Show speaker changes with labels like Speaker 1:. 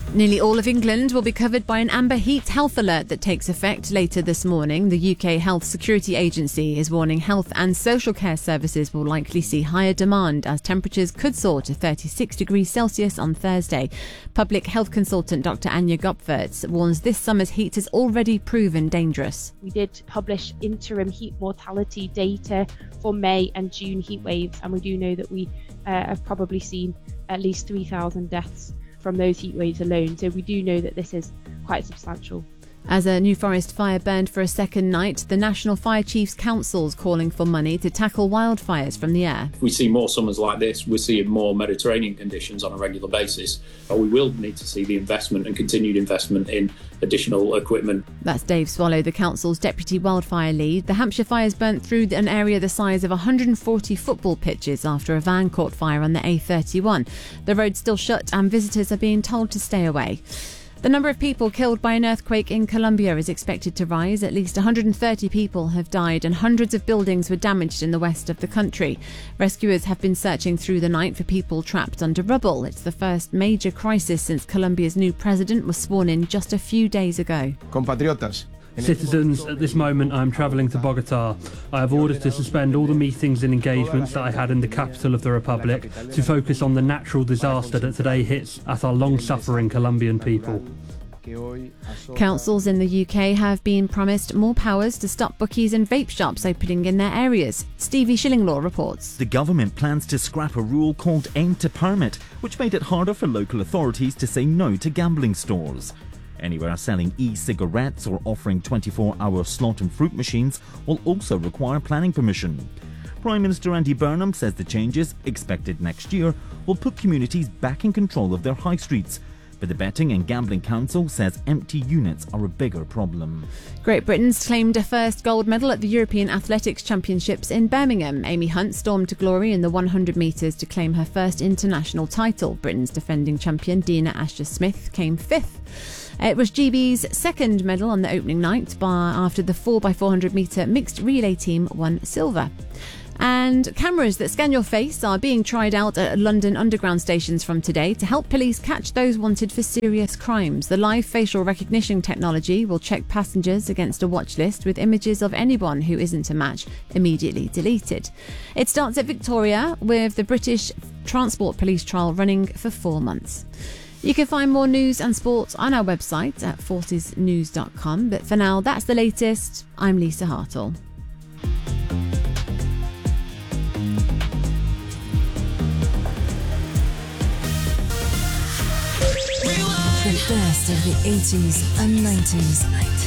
Speaker 1: Nearly all of England will be covered by an amber heat health alert that takes effect later this morning. The UK Health Security Agency is warning health and social care services will likely see higher demand as temperatures could soar to 36 degrees Celsius on Thursday. Public health consultant Dr. Anya Gopferts warns this summer's heat has already proven dangerous.
Speaker 2: We did publish interim heat mortality data for May and June heat waves, and we do know that we have probably seen at least 3,000 deaths from those heat waves alone. So we do know that this is quite substantial.
Speaker 1: As a New Forest fire burned for a second night, the National Fire Chiefs Council's calling for money to tackle wildfires from the air.
Speaker 3: If we see more summers like this, we're seeing more Mediterranean conditions on a regular basis. But we will need to see the investment and continued investment in additional equipment.
Speaker 1: That's Dave Swallow, the council's deputy wildfire lead. The Hampshire fires burnt through an area the size of 140 football pitches after a van caught fire on the A31. The road's still shut and visitors are being told to stay away. The number of people killed by an earthquake in Colombia is expected to rise. At least 130 people have died and hundreds of buildings were damaged in the west of the country. Rescuers have been searching through the night for people trapped under rubble. It's the first major crisis since Colombia's new president was sworn in just a few days ago.
Speaker 4: Compatriotas.
Speaker 5: Citizens, at this moment I am travelling to Bogota. I have orders to suspend all the meetings and engagements that I had in the capital of the Republic to focus on the natural disaster that today hits at our long-suffering Colombian people.
Speaker 1: Councils in the UK have been promised more powers to stop bookies and vape shops opening in their areas. Stevie Shillinglaw reports.
Speaker 6: The government plans to scrap a rule called Aim to Permit, which made it harder for local authorities to say no to gambling stores. Anywhere selling e-cigarettes or offering 24-hour slot and fruit machines will also require planning permission. Prime Minister Andy Burnham says the changes, expected next year, will put communities back in control of their high streets. But the Betting and Gambling Council says empty units are a bigger problem.
Speaker 1: Great Britain's claimed a first gold medal at the European Athletics Championships in Birmingham. Amy Hunt stormed to glory in the 100 metres to claim her first international title. Britain's defending champion Dina Asher-Smith came fifth. It was GB's second medal on the opening night after the 4x400 metre mixed relay team won silver. And cameras that scan your face are being tried out at London Underground stations from today to help police catch those wanted for serious crimes. The live facial recognition technology will check passengers against a watch list with images of anyone who isn't a match immediately deleted. It starts at Victoria with the British Transport Police trial running for 4 months. You can find more news and sports on our website at forcesnews.com. But for now, that's the latest. I'm Lisa Hartle.
Speaker 7: The best of the 80s and 90s.